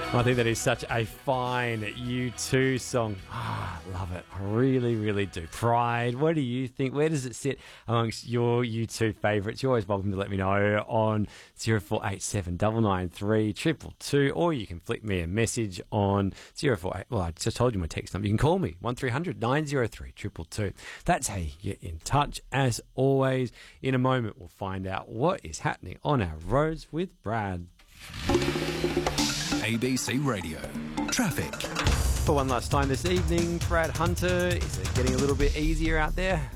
I think that is such a fine U2 song. Ah, love it. I really, really do. Pride, what do you think? Where does it sit amongst your U2 favourites? You're always welcome to let me know on 0487 993 222, or you can flick me a message on 048. Well, I just told you my text number. You can call me 1300 903 222. That's how you get in touch. As always, in a moment, we'll find out what is happening on our roads with Brad. ABC Radio. Traffic. For one last time this evening, Brad Hunter, is it getting a little bit easier out there?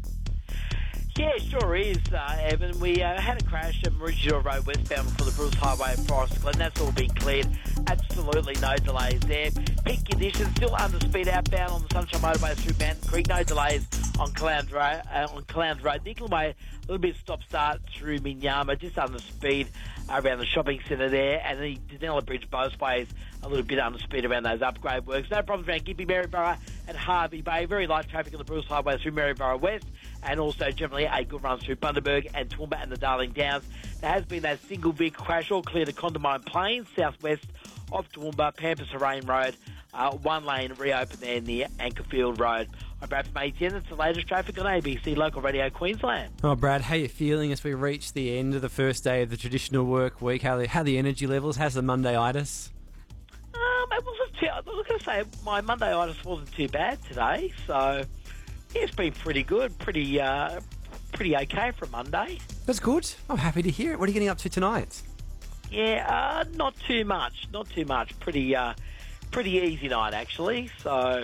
Yeah, sure is, Evan. We had a crash at Maroochydore Road westbound for the Bruce Highway at Forest Glen. That's all been cleared. Absolutely no delays there. Peak conditions still under speed outbound on the Sunshine Motorway through Mountain Creek. No delays on Clown's Road. Nickel Way, a little bit of stop-start through Minyama, just under speed around the shopping centre there. And the Danella Bridge both ways, a little bit under speed around those upgrade works. No problems around Gympie, Maryborough and Harvey Bay. Very light traffic on the Bruce Highway through Maryborough West. And also generally a good run through Bundaberg and Toowoomba and the Darling Downs. There has been that single vehicle crash all clear to Condamine Plains, southwest of Toowoomba, Pampas Harane Road. One lane reopened there near Ankerfield Road. I'm Brad from ATN. It's the latest traffic on ABC Local Radio Queensland. Oh, Brad, how are you feeling as we reach the end of the first day of the traditional work week? How are the energy levels? How's the Monday-itis? It wasn't too... I was going to say my Monday-itis wasn't too bad today, so... Yeah, it's been pretty good, pretty okay for Monday. That's good. I'm happy to hear it. What are you getting up to tonight? Yeah, not too much. Pretty easy night actually. So,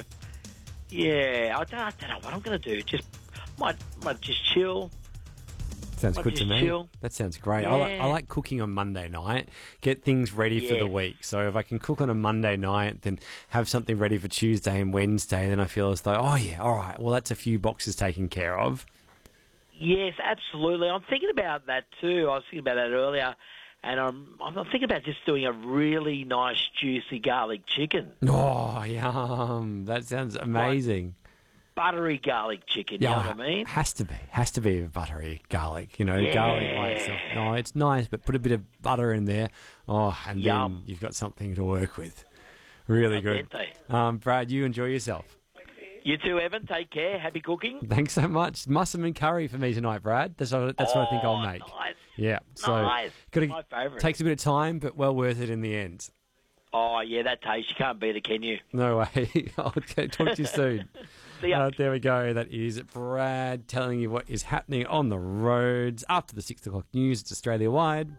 yeah, I don't know what I'm going to do. Just might just chill. Sounds good to me. Chill. That sounds great. Yeah. I like cooking on Monday night, get things ready for the week. So if I can cook on a Monday night, then have something ready for Tuesday and Wednesday, then I feel as though, oh yeah, all right, well that's a few boxes taken care of. Yes, absolutely. I'm thinking about that too. I was thinking about that earlier, and I'm thinking about just doing a really nice juicy garlic chicken. Oh, yum. That sounds amazing. Buttery garlic chicken, you know what I mean? Has to be buttery garlic, garlic by itself. No, it's nice, but put a bit of butter in there. Oh, and then you've got something to work with. Really good. Brad, you enjoy yourself. You too, Evan. Take care. Happy cooking. Thanks so much. Mussum and curry for me tonight, Brad. That's what I think I'll make. Nice. Yeah. So nice. My favourite. Takes a bit of time, but well worth it in the end. Oh, yeah, that taste. You can't beat it, can you? No way. I'll talk to you soon. See ya. There we go. That is Brad telling you what is happening on the roads. After the 6 o'clock news, it's Australia-wide.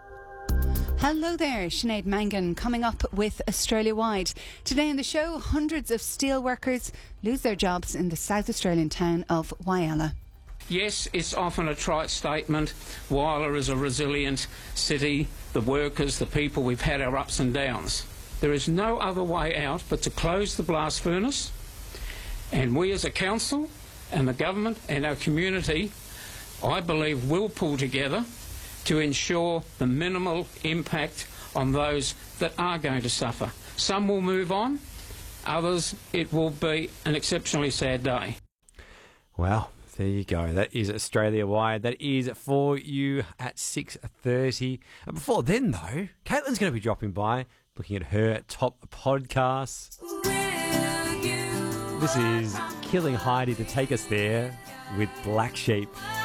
Hello there, Sinead Mangan coming up with Australia-wide. Today on the show, hundreds of steel workers lose their jobs in the South Australian town of Whyalla. Yes, it's often a trite statement. Whyalla is a resilient city. The workers, the people, we've had our ups and downs. There is no other way out but to close the blast furnace. And we as a council and the government and our community, I believe, will pull together to ensure the minimal impact on those that are going to suffer. Some will move on, others it will be an exceptionally sad day. Well, there you go. That is Australia-wide. That is for you at 6:30. Before then, though, Caitlin's going to be dropping by, looking at her top podcasts. This is Killing Heidi to take us there with Black Sheep.